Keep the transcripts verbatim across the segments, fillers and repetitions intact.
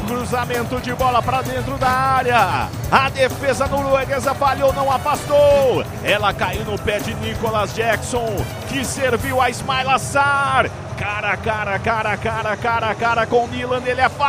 Cruzamento de bola para dentro da área. A defesa norueguesa falhou, não afastou. Ela caiu no pé de Nicolas Jackson, que serviu a Ismail Assar. Cara, cara, cara, cara, cara, cara com o Milan, ele é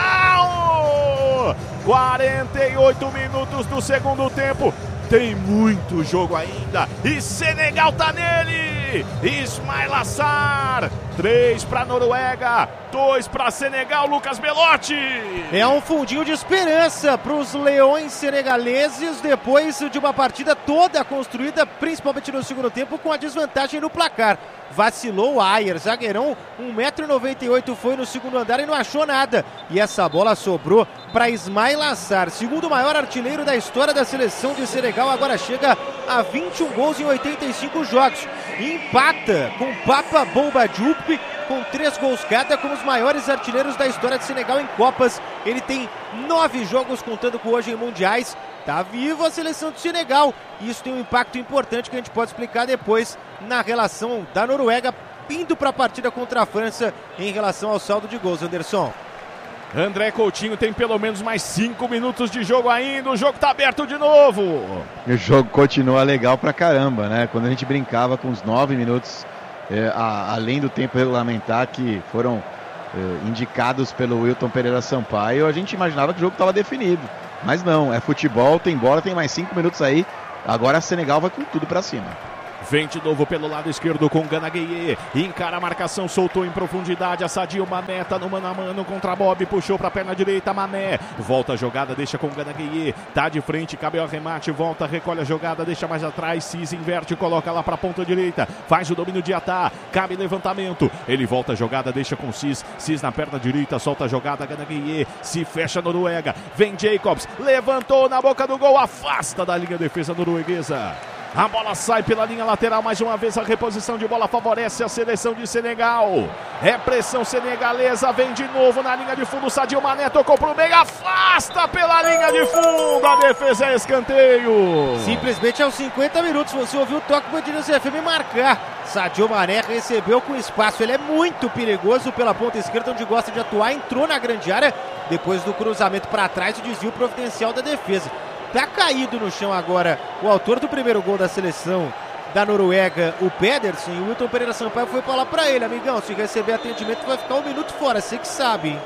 fatal! quarenta e oito minutos do segundo tempo. Tem muito jogo ainda. E Senegal tá nele. Ismail Assar. três para Noruega, dois para Senegal. Lucas Belotti. É um fundinho de esperança para os leões senegaleses depois de uma partida toda construída, principalmente no segundo tempo, com a desvantagem no placar. Vacilou o Ayer, zagueirão, um metro e noventa e oito, foi no segundo andar e não achou nada. E essa bola sobrou para Ismail Assar, segundo maior artilheiro da história da seleção de Senegal, agora chega a vinte e um gols em oitenta e cinco jogos. E empata com Papa Bouba Diop, com três gols cada, como os maiores artilheiros da história de Senegal em Copas. Ele tem nove jogos, contando com hoje em Mundiais. Tá viva a seleção do Senegal. E isso tem um impacto importante que a gente pode explicar depois na relação da Noruega indo para a partida contra a França em relação ao saldo de gols. Anderson. André Coutinho tem pelo menos mais cinco minutos de jogo ainda. O jogo tá aberto de novo. E o jogo continua legal pra caramba, né? Quando a gente brincava com os nove minutos, é, a, além do tempo regulamentar que foram é, indicados pelo Wilton Pereira Sampaio, a gente imaginava que o jogo estava definido. Mas não, é futebol, tem bola, tem mais cinco minutos aí. Agora a Senegal vai com tudo pra cima. Vem de novo pelo lado esquerdo com Gana Gueye. Encara a marcação, soltou em profundidade. A Sadio Mané tá no mano a mano contra Bob. Puxou pra perna direita, Mané. Volta a jogada, deixa com Gana Gueye. Tá de frente, cabe o arremate. Volta, recolhe a jogada, deixa mais atrás. Cis inverte, coloca lá pra ponta direita. Faz o domínio de Atá. Cabe levantamento. Ele volta a jogada, deixa com Cis. Cis na perna direita, solta a jogada. Gana Gueye. Se fecha a Noruega. Vem Jacobs. Levantou na boca do gol. Afasta da linha defesa norueguesa. A bola sai pela linha lateral, mais uma vez a reposição de bola favorece a seleção de Senegal. É pressão senegalesa, vem de novo na linha de fundo, Sadio Mané tocou pro meio, afasta pela linha de fundo, a defesa é escanteio. Simplesmente aos cinquenta minutos, você ouviu o toque do Ednilson F M marcar. Sadio Mané recebeu com espaço, ele é muito perigoso pela ponta esquerda, onde gosta de atuar, entrou na grande área, depois do cruzamento para trás, o desvio providencial da defesa. Tá caído no chão agora o autor do primeiro gol da seleção da Noruega, o Pedersen. E o Wilton Pereira Sampaio foi falar pra ele: amigão, se receber atendimento vai ficar um minuto fora, você que sabe, hein?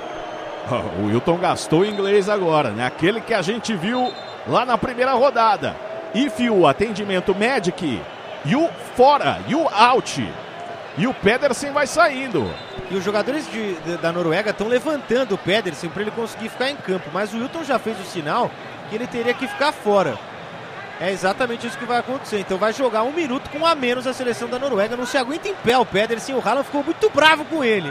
O Wilton gastou em inglês agora, né? Aquele que a gente viu lá na primeira rodada. If you, atendimento medic, you fora, you out. E o Pedersen vai saindo. E os jogadores de, de, da Noruega estão levantando o Pedersen para ele conseguir ficar em campo. Mas o Wilton já fez o sinal que ele teria que ficar fora. É exatamente isso que vai acontecer. Então vai jogar um minuto com a menos a seleção da Noruega. Não se aguenta em pé o Pedersen. O Haaland ficou muito bravo com ele.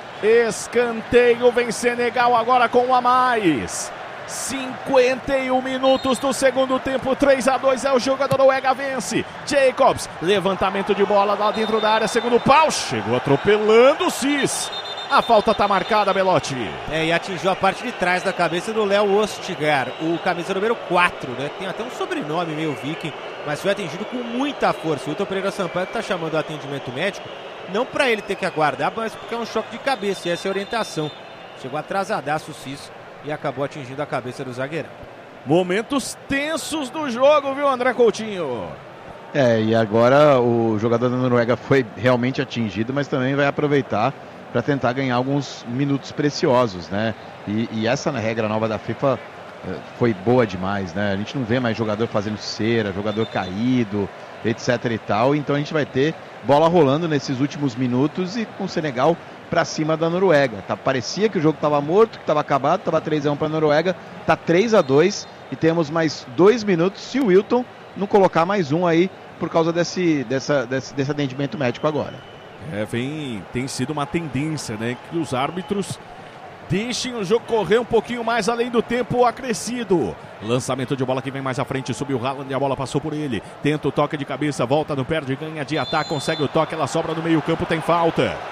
Escanteio, vem Senegal agora com um a mais. cinquenta e um minutos do segundo tempo, três a dois é o jogo, a Noruega vence. Jacobs, levantamento de bola lá dentro da área, segundo pau, chegou atropelando o Cis. A falta tá marcada, Belotti. É, e atingiu a parte de trás da cabeça do Léo Ostigar, o camisa número quatro, né? Tem até um sobrenome meio viking, mas foi atingido com muita força. O Wilton Pereira Sampaio tá chamando o atendimento médico, não para ele ter que aguardar, mas porque é um choque de cabeça, e essa é a orientação. Chegou atrasadaço o Cis e acabou atingindo a cabeça do zagueirão. Momentos tensos do jogo, viu, André Coutinho? É, e agora o jogador da Noruega foi realmente atingido, mas também vai aproveitar para tentar ganhar alguns minutos preciosos, né? E, e essa regra nova da FIFA foi boa demais, né? A gente não vê mais jogador fazendo cera, jogador caído, etc e tal. Então a gente vai ter bola rolando nesses últimos minutos e com o Senegal para cima da Noruega. Tá, parecia que o jogo estava morto, que estava acabado, estava três a um para a Noruega, tá três a dois e temos mais dois minutos se o Wilton não colocar mais um aí por causa desse, dessa, desse, desse atendimento médico agora. É, vem, tem sido uma tendência, né, que os árbitros deixem o jogo correr um pouquinho mais além do tempo acrescido. Lançamento de bola que vem mais à frente, subiu o Haaland e a bola passou por ele. Tenta o toque de cabeça, volta no perde, ganha de ataque, consegue o toque, ela sobra no meio campo, tem falta.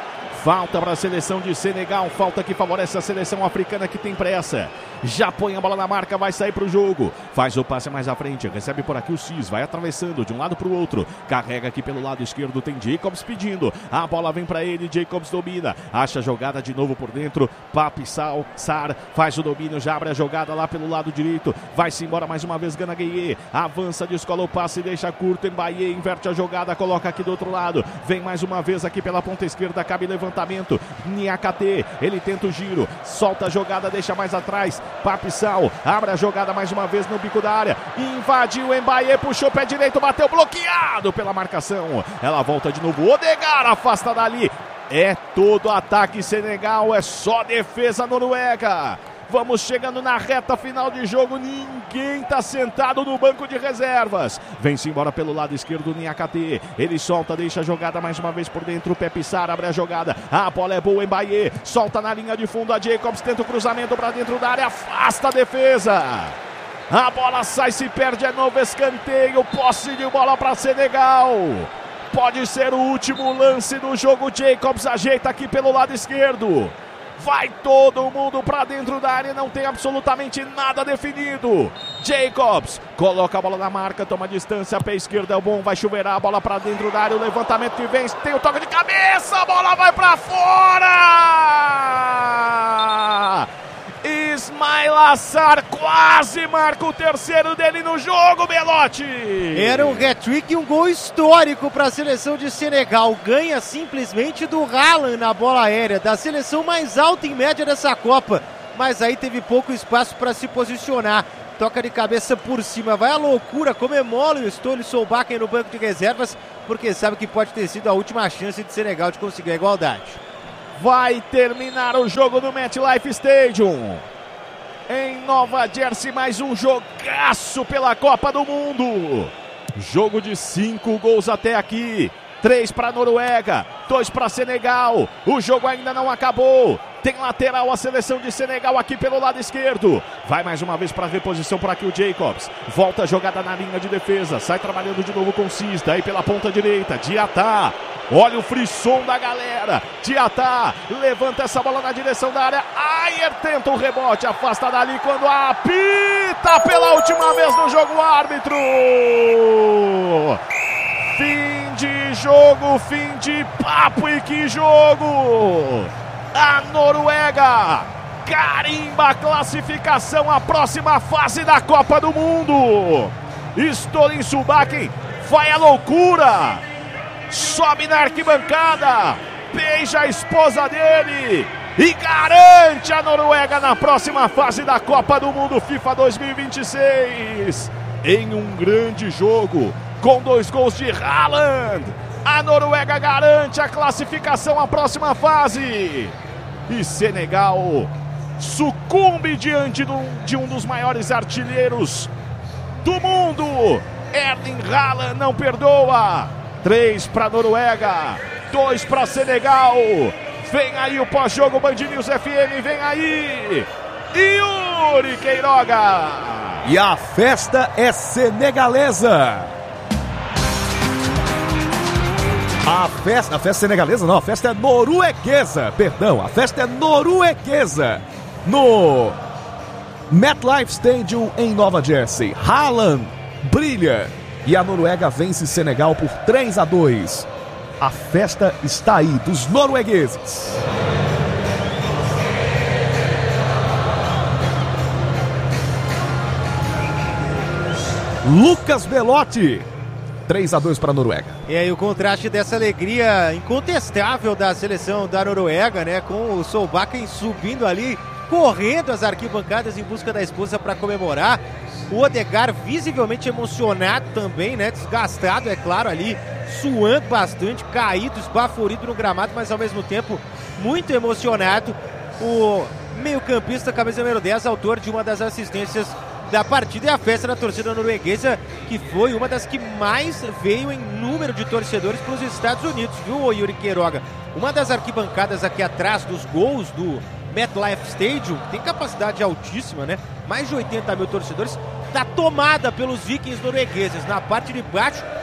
Falta para a seleção de Senegal, falta que favorece a seleção africana que tem pressa. Já põe a bola na marca, vai sair para o jogo. Faz o passe mais à frente, recebe por aqui o Cis, vai atravessando de um lado para o outro. Carrega aqui pelo lado esquerdo, tem Jacobs pedindo. A bola vem para ele, Jacobs domina. Acha a jogada de novo por dentro. Papi Sal, Sar faz o domínio, já abre a jogada lá pelo lado direito. Vai-se embora mais uma vez, Gana Gueye. Avança, descola o passe, deixa curto. Mbaye inverte a jogada, coloca aqui do outro lado. Vem mais uma vez aqui pela ponta esquerda, cabe levantamento. Niakate, ele tenta o giro, solta a jogada, deixa mais atrás. Papi Sal, abre a jogada mais uma vez no bico da área. Invadiu o Mbaye, puxou o pé direito, bateu bloqueado pela marcação. Ela volta de novo, Odegaard afasta dali. É todo ataque Senegal, é só defesa Noruega. Vamos chegando na reta final de jogo, ninguém está sentado no banco de reservas. Vem-se embora pelo lado esquerdo, Niakate. Ele solta, deixa a jogada mais uma vez por dentro. Pepe Sar abre a jogada. A bola é boa, Mbaye. Solta na linha de fundo a Jacobs, tenta o cruzamento para dentro da área, afasta a defesa. A bola sai, se perde, é novo escanteio. Posse de bola para Senegal. Pode ser o último lance do jogo. Jacobs ajeita aqui pelo lado esquerdo. Vai todo mundo para dentro da área, não tem absolutamente nada definido. Jacobs coloca a bola na marca, toma distância, pé esquerdo é o bom, vai chuveirar a bola para dentro da área, o levantamento que vem, tem o toque de cabeça, a bola vai para fora! Ismail Assar quase marca o terceiro dele no jogo, Belotti. Era um hat-trick e um gol histórico para a seleção de Senegal. Ganha simplesmente do Haaland na bola aérea, da seleção mais alta em média dessa Copa. Mas aí teve pouco espaço para se posicionar. Toca de cabeça por cima, vai à loucura, comemora o Ståle Solbakken no banco de reservas, porque sabe que pode ter sido a última chance de Senegal de conseguir a igualdade. Vai terminar o jogo no MetLife Stadium. Em Nova Jersey, mais um jogaço pela Copa do Mundo. Jogo de cinco gols até aqui. Três para a Noruega, dois para Senegal. O jogo ainda não acabou. Tem lateral a seleção de Senegal aqui pelo lado esquerdo. Vai mais uma vez para a reposição por aqui o Jacobs. Volta a jogada na linha de defesa. Sai trabalhando de novo com o Cis. Daí pela ponta direita. Diatá. Olha o frisson da galera. Diatá levanta essa bola na direção da área. Ayer tenta o rebote. Afasta dali quando apita pela última vez no jogo o árbitro. Fim de jogo, fim de papo e que jogo! A Noruega carimba a classificação à próxima fase da Copa do Mundo. Ståle Solbakken vai à loucura, sobe na arquibancada, beija a esposa dele e garante a Noruega na próxima fase da Copa do Mundo FIFA dois mil e vinte e seis. Em um grande jogo, com dois gols de Haaland, a Noruega garante a classificação à próxima fase. E Senegal sucumbe diante do, de um dos maiores artilheiros do mundo. Erling Haaland não perdoa. Três para a Noruega, dois para Senegal. Vem aí o pós-jogo Band News F M, vem aí Yuri Queiroga. E a festa é senegalesa. A festa, a festa senegalesa não, a festa é norueguesa, perdão, a festa é norueguesa. No MetLife Stadium em Nova Jersey, Haaland brilha e a Noruega vence Senegal por três a dois. A festa está aí, dos noruegueses. Lucas Belotti, três a dois para a Noruega. E aí o contraste dessa alegria incontestável da seleção da Noruega, né? Com o Solbakken subindo ali, correndo as arquibancadas em busca da esposa para comemorar. O Odegaard visivelmente emocionado também, né? Desgastado, é claro, ali, suando bastante, caído, esbaforido no gramado, mas ao mesmo tempo muito emocionado. O meio-campista, camisa número dez, autor de uma das assistências da partida, e a festa da torcida norueguesa, que foi uma das que mais veio em número de torcedores para os Estados Unidos, viu, Yuri Queiroga? Uma das arquibancadas aqui atrás dos gols do MetLife Stadium, tem capacidade altíssima, né? Mais de oitenta mil torcedores, está tomada pelos vikings noruegueses. Na parte de baixo,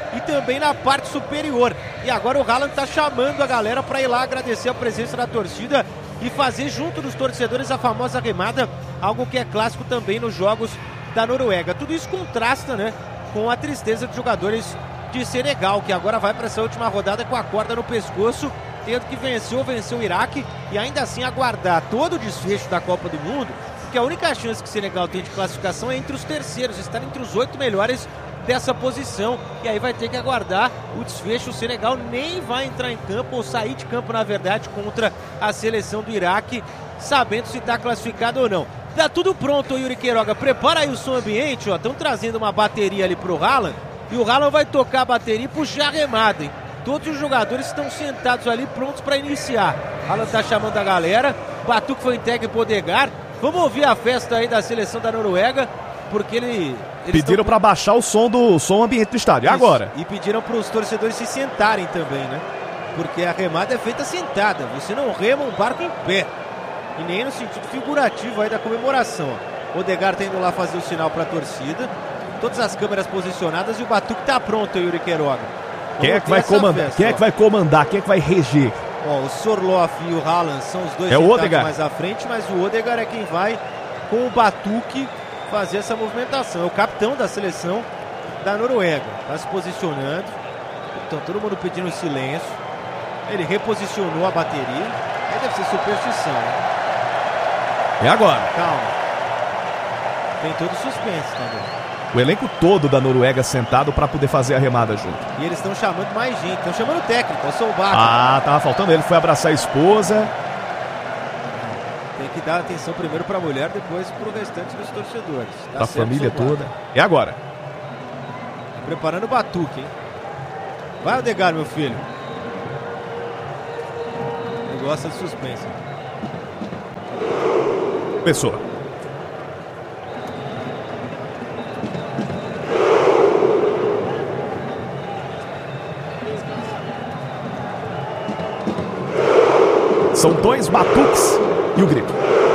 e também na parte superior. E agora o Haaland está chamando a galera para ir lá agradecer a presença da torcida e fazer junto dos torcedores a famosa remada, algo que é clássico também nos jogos da Noruega. Tudo isso contrasta, né, com a tristeza dos jogadores de Senegal, que agora vai para essa última rodada com a corda no pescoço, tendo que vencer ou vencer o Iraque e ainda assim aguardar todo o desfecho da Copa do Mundo, porque a única chance que o Senegal tem de classificação é entre os terceiros, estar entre os oito melhores dessa posição, e aí vai ter que aguardar o desfecho. O Senegal nem vai entrar em campo, ou sair de campo na verdade, contra a seleção do Iraque, sabendo se está classificado ou não. Tá tudo pronto, Yuri Queiroga, prepara aí o som ambiente, ó, estão trazendo uma bateria ali pro Haaland, e o Haaland vai tocar a bateria e puxar a remada, hein? Todos os jogadores estão sentados ali prontos para iniciar. Haaland tá chamando a galera, Batuque foi entregue pro Odegaard. Vamos ouvir a festa aí da seleção da Noruega, porque ele... Pediram tão... para baixar o som do som ambiente do estádio. E agora? E pediram para os torcedores se sentarem também, né? Porque a remada é feita sentada. Você não rema um barco em pé. E nem no sentido figurativo aí da comemoração. O Odegaard tá indo lá fazer o sinal para a torcida. Todas as câmeras posicionadas e o Batuque tá pronto, Yuri Queiroga. Quem é que vai comandar? Festa, Quem é que vai comandar? Quem é que vai reger? Ó, o Sorloth e o Haaland são os dois é sentados mais à frente, mas o Odegaard é quem vai com o Batuque fazer essa movimentação. É o capitão da seleção da Noruega. Está se posicionando. Então todo mundo pedindo silêncio. Ele reposicionou a bateria. Aí deve ser superstição, né? E agora? Calma. Tem todo suspense também. O elenco todo da Noruega sentado para poder fazer a remada junto. E eles estão chamando mais gente. Estão chamando o técnico, o Solbakken. Ah, tava faltando ele. Foi abraçar a esposa. Tem que dar atenção primeiro para a mulher, depois para o restante dos torcedores. Tá da família toda. E agora? Tá preparando o Batuque, hein? Vai, Odegaard, meu filho. Ele gosta de suspense. Pessoa. São dois batuques e o grito.